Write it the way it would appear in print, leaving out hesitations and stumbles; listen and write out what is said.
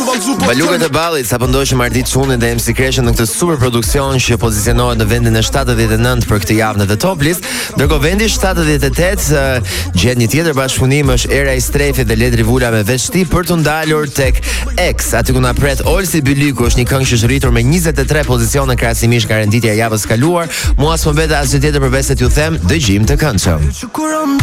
Balukët e ballit sapo ndoshim Ardit Çuni dhe MC Kreshën në këtë super produksion që pozicionohet në vendin e 79 për këtë javë në The Top List. Ndërkohë vendi 78 gjet një tjetër bashkëpunim është Era i Strefit dhe Ledri Vula me veçti për të ndalur tek X. Aty ku na pret Olsi Byliku, është një këngë që është rritur me 23 pozicione krahasimisht nga renditja e javës kaluar. Mua s'më mbet asgjë tjetër përveç se t'ju them dëgjim të këndshëm.